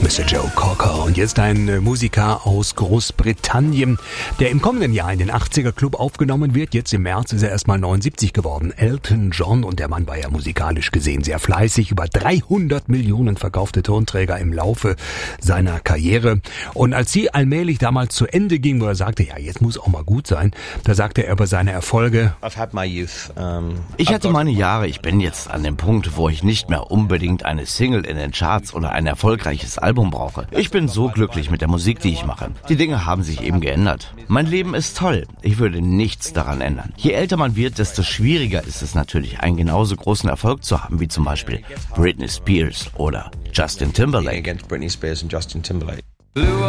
Mr. Joe Cocker. Und jetzt ein Musiker aus Großbritannien, der im kommenden Jahr in den 80er Club aufgenommen wird. Jetzt im März ist er erstmal 79 geworden. Elton John. Und der Mann war ja musikalisch gesehen sehr fleißig. Über 300 Millionen verkaufte Tonträger im Laufe seiner Karriere. Und als sie allmählich damals zu Ende ging, wo er sagte, ja, jetzt muss auch mal gut sein, da sagte er über seine Erfolge: Ich hatte meine Jahre. Ich bin jetzt an dem Punkt, wo ich nicht mehr unbedingt eine Single in den Charts oder ein erfolgreiches Album brauche. Ich bin so glücklich mit der Musik, die ich mache. Die Dinge haben sich eben geändert. Mein Leben ist toll. Ich würde nichts daran ändern. Je älter man wird, desto schwieriger ist es natürlich, einen genauso großen Erfolg zu haben, wie zum Beispiel Britney Spears oder Justin Timberlake.